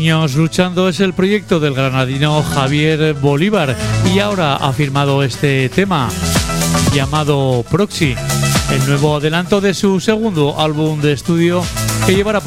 años luchando es el proyecto del granadino Javier Bolívar y ahora ha firmado este tema llamado Proxy, el nuevo adelanto de su segundo álbum de estudio que llevará